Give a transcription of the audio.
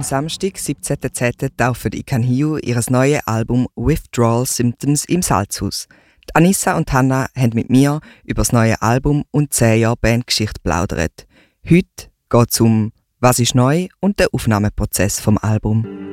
Samstag, 17.10. taufen I Can Hear You ihr neues Album Withdrawal Symptoms im Salzhaus. Die Anissa und Hannah haben mit mir über das neue Album und 10 Jahre Bandgeschichte plaudert. Heute geht es um «Was ist neu?» und den Aufnahmeprozess vom Album.